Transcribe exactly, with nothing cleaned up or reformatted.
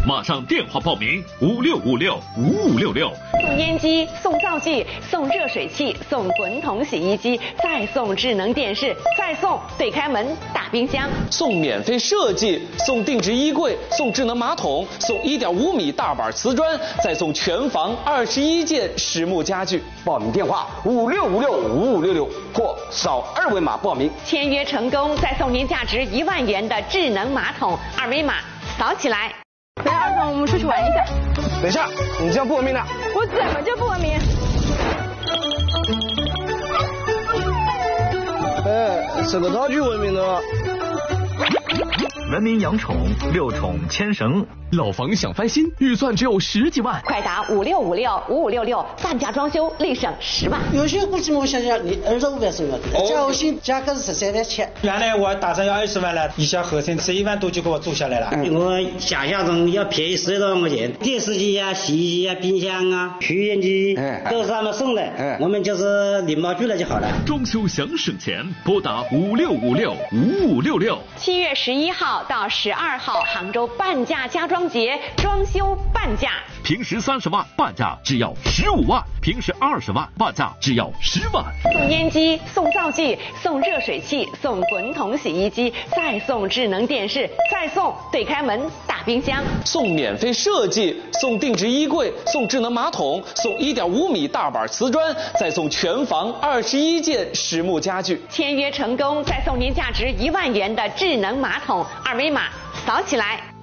马上电话报名五六五六五五六六。 送烟机、送灶具、送热水器、送滚筒洗衣机，再送智能电视，再送对开门大冰箱， 送免费设计，送定制衣柜，送智能马桶，送一点五米大板瓷砖，再送全房二十一件实木家具。 报名电话五六五六五五六六或扫二维码报名。 签约成功，再送您价值一万元的智能马桶，二维码扫起来。 来，二总，我们出去玩一下。 等一下，你这样不文明的。 我怎么就不文明？ 哎，这个道具文明的。 文明养宠，六宠牵绳。 老房想翻新，预算只有十几万， 快打五六五六五五六六，半价装修立省十万。 有些估计我想想，你二十五万是要的，加薪价格是十三万七。 原来我打算要二十万了，一下合成十一万多就给我做下来了。 嗯、我想象中要便宜十多万块钱，电视机啊、洗衣机啊、冰箱啊、抽烟机、哎、都是他们送的，哎、我们就是领包去了就好了。 装修想省钱，拨打五六五六五五六六。 七月十一号到十二号，杭州半价家装节，装修半价， 平时三十万半价只要十五万，平时二十万半价只要十万。 送烟机、送灶具、送热水器、送滚筒洗衣机，再送智能电视，再送对开门大冰箱， 送免费设计，送定制衣柜，送智能马桶，送一点五米大板瓷砖，再送全房二十一件实木家具。 签约成功，再送您价值一万元的智能马桶，二维码扫起来。